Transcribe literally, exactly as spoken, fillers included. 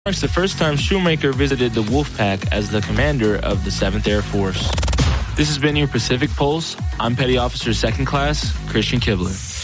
marks the first time Shoemaker visited the Wolfpack as the commander of the seventh Air Force. This has been your Pacific Pulse. I'm Petty Officer Second Class Christian Kibler.